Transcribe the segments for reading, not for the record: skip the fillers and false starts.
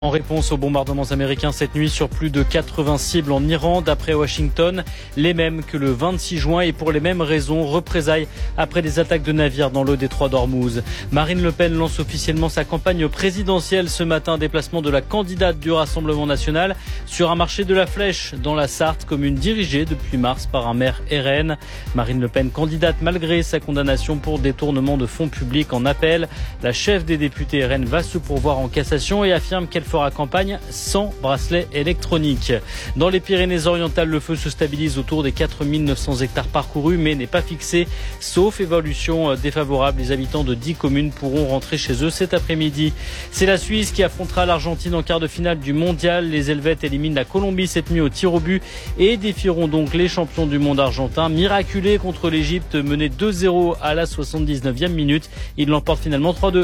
En réponse aux bombardements américains cette nuit sur plus de 80 cibles en Iran, d'après Washington, les mêmes que le 26 juin et pour les mêmes raisons, représailles après des attaques de navires dans le détroit d'Ormuz. Marine Le Pen lance officiellement sa campagne présidentielle ce matin, déplacement de la candidate du Rassemblement national sur un marché de la Flèche dans la Sarthe, commune dirigée depuis mars par un maire RN. Marine Le Pen candidate malgré sa condamnation pour détournement de fonds publics en appel. La chef des députés RN va se pourvoir en cassation et affirme qu'elle fera campagne sans bracelet électronique. Dans les Pyrénées-Orientales, le feu se stabilise autour des 4900 hectares parcourus mais n'est pas fixé. Sauf évolution défavorable, les habitants de 10 communes pourront rentrer chez eux cet après-midi. C'est la Suisse qui affrontera l'Argentine en quart de finale du mondial. Les Helvètes éliminent la Colombie cette nuit au tir au but et défieront donc les champions du monde argentin. Miraculés contre l'Égypte, mené 2-0 à la 79e minute. Ils l'emportent finalement 3-2.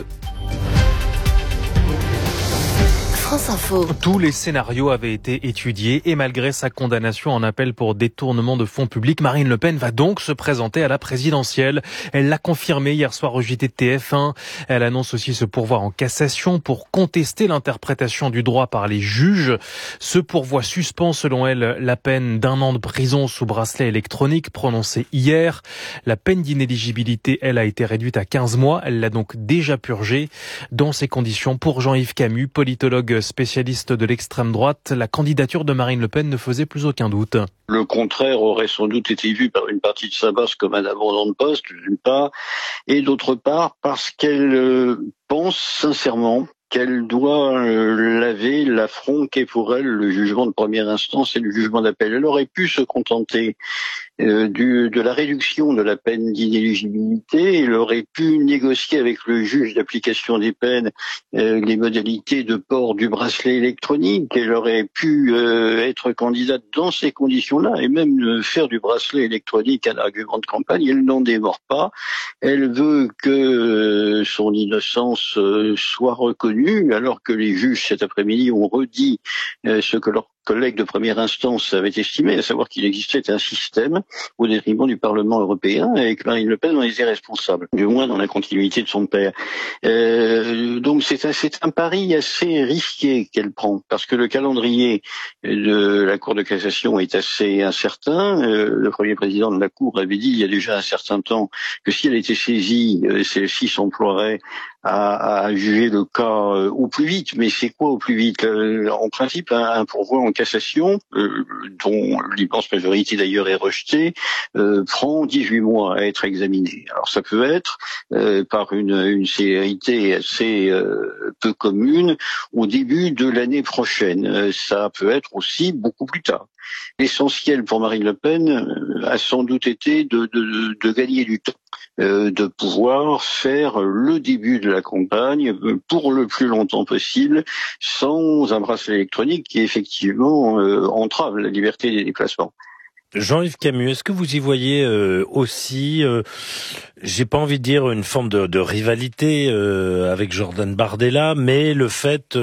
France Info. Tous les scénarios avaient été étudiés et malgré sa condamnation en appel pour détournement de fonds publics, Marine Le Pen va donc se présenter à la présidentielle. Elle l'a confirmé hier soir au JT de TF1. Elle annonce aussi se pourvoir en cassation pour contester l'interprétation du droit par les juges. Ce pourvoi suspend selon elle la peine d'1 an de prison sous bracelet électronique prononcée hier. La peine d'inéligibilité, elle, a été réduite à 15 mois. Elle l'a donc déjà purgée. Dans ces conditions, pour Jean-Yves Camus, politologue spécialiste de l'extrême droite, la candidature de Marine Le Pen ne faisait plus aucun doute. Le contraire aurait sans doute été vu par une partie de sa base comme un abandon de poste, d'une part, et d'autre part parce qu'elle pense sincèrement qu'elle doit laver l'affront qu'est pour elle le jugement de première instance et le jugement d'appel. Elle aurait pu se contenter de la réduction de la peine d'inéligibilité. Elle aurait pu négocier avec le juge d'application des peines les modalités de port du bracelet électronique. Elle aurait pu être candidate dans ces conditions-là et même faire du bracelet électronique un argument de campagne. Elle n'en démord pas. Elle veut que son innocence soit reconnue, alors que les juges cet après-midi ont redit ce que leurs collègues de première instance avaient estimé, à savoir qu'il existait un système au détriment du Parlement européen et que Marine Le Pen en était responsable, du moins dans la continuité de son père. Donc c'est un pari assez risqué qu'elle prend, parce que le calendrier de la Cour de cassation est assez incertain. Le premier président de la Cour avait dit il y a déjà un certain temps que si elle était saisie, celle-ci s'emploierait à juger le cas au plus vite. Mais c'est quoi au plus vite? En principe, un pourvoi en cassation, dont l'immense majorité d'ailleurs est rejetée, prend 18 mois à être examiné. Alors ça peut être, par une célérité assez peu commune, au début de l'année prochaine. Ça peut être aussi beaucoup plus tard. L'essentiel pour Marine Le Pen a sans doute été de gagner du temps, de pouvoir faire le début de la campagne pour le plus longtemps possible sans un bracelet électronique qui effectivement entrave la liberté des déplacements. Jean-Yves Camus, est-ce que vous y voyez aussi, j'ai pas envie de dire une forme de rivalité avec Jordan Bardella, mais le fait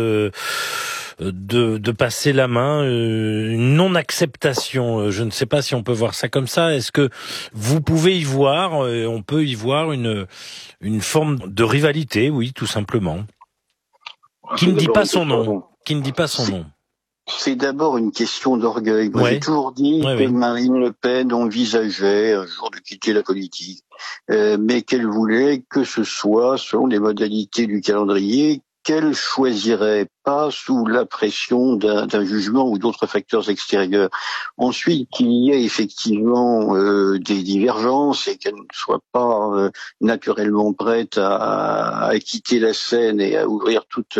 de passer la main, une non-acceptation, je ne sais pas si on peut voir ça comme ça. Est-ce que vous pouvez y voir, on peut y voir une forme de rivalité, oui, tout simplement, qui ne dit pas son nom. C'est d'abord une question d'orgueil. Moi, j'ai toujours dit que Marine Le Pen envisageait un jour de quitter la politique, mais qu'elle voulait que ce soit selon les modalités du calendrier qu'elle choisirait, pas sous la pression d'un jugement ou d'autres facteurs extérieurs. Ensuite, qu'il y ait effectivement des divergences et qu'elle ne soit pas naturellement prête à quitter la scène et à ouvrir toute,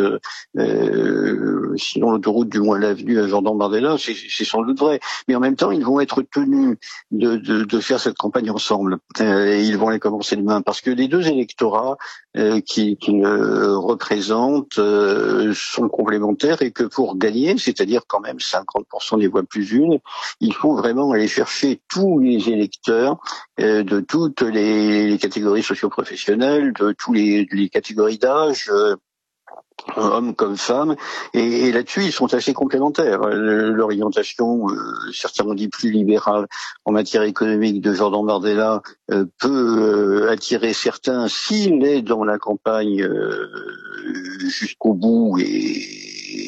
sinon l'autoroute, du moins l'avenue à Jordan Bardella, c'est sans doute vrai. Mais en même temps, ils vont être tenus de faire cette campagne ensemble. Et ils vont aller commencer demain, parce que les deux électorats qui représentent sont complémentaires et que pour gagner, c'est-à-dire quand même 50% des voix plus une, il faut vraiment aller chercher tous les électeurs de toutes les catégories socio-professionnelles, de toutes les catégories d'âge, hommes comme femmes, et là-dessus ils sont assez complémentaires. L'orientation, certains ont dit plus libérale en matière économique de Jordan Bardella peut attirer certains s'il est dans la campagne jusqu'au bout et